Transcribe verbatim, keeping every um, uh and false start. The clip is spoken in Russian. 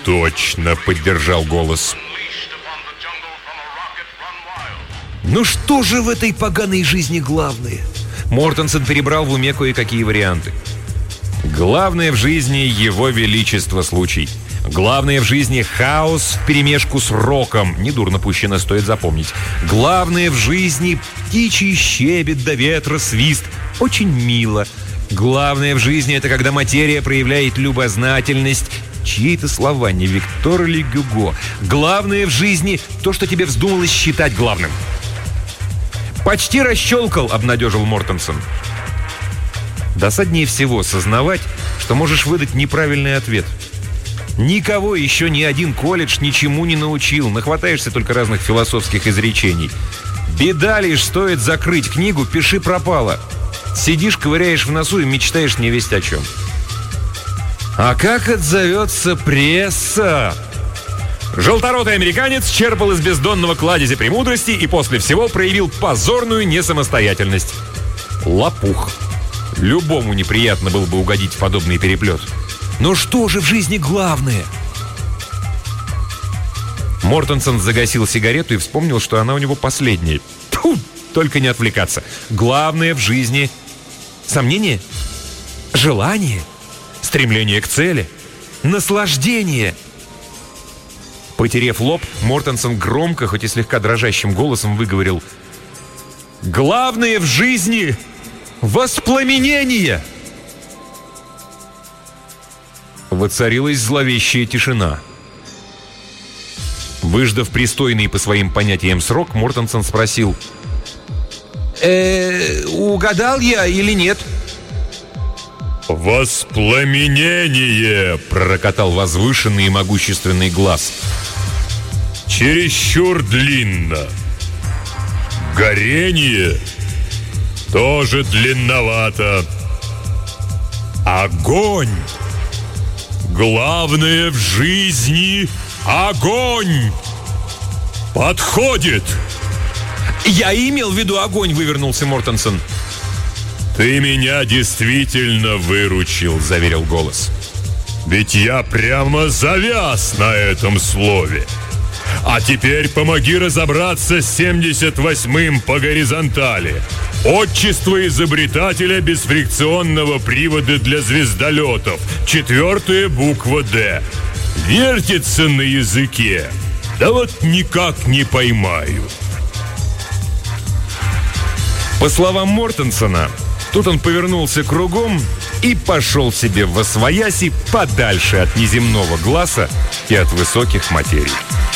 точно», — поддержал голос. Ну что же в этой поганой жизни главное? Мортенсон перебрал в уме кое-какие варианты. Главное в жизни — его величество случай. Главное в жизни — хаос вперемешку с роком. Недурно пущено, стоит запомнить. Главное в жизни — птичий щебет до ветра свист. Очень мило. Главное в жизни — это когда материя проявляет любознательность. Чьи-то слова, не Виктор или Гюго. Главное в жизни — то, что тебе вздумалось считать главным. «Почти расщелкал», — обнадежил Мортенсон. Досаднее всего сознавать, что можешь выдать неправильный ответ. Никого еще ни один колледж ничему не научил. Нахватаешься только разных философских изречений. Беда лишь, стоит закрыть книгу, пиши пропало. Сидишь, ковыряешь в носу и мечтаешь не весть о чем. А как отзовется пресса? Желторотый американец черпал из бездонного кладезя премудрости и после всего проявил позорную несамостоятельность. Лопух. Любому неприятно было бы угодить в подобный переплет. Но что же в жизни главное? Мортенсон загасил сигарету и вспомнил, что она у него последняя. Тьфу, только не отвлекаться. Главное в жизни — сомнение? Желание? Стремление к цели? Наслаждение? Потерев лоб, Мортенсон громко, хоть и слегка дрожащим голосом выговорил: «Главное в жизни — воспламенение!» Воцарилась зловещая тишина. Выждав пристойный по своим понятиям срок, Мортенсон спросил: э, угадал я или нет?» «Воспламенение!» — пророкотал возвышенный и могущественный глаз. «Чересчур длинно. Горение тоже длинновато. Огонь! Главное в жизни — огонь! Подходит!» «Я имел в виду огонь», — вывернулся Мортенсон. «Ты меня действительно выручил», — заверил голос. «Ведь я прямо завяз на этом слове. А теперь помоги разобраться с семьдесят восьмым по горизонтали. Отчество изобретателя бесфрикционного привода для звездолетов. Четвертая буква «Д». Вертится на языке. Да вот никак не поймаю». По словам Мортенсона, тут он повернулся кругом и пошел себе восвояси подальше от неземного глаза и от высоких материй.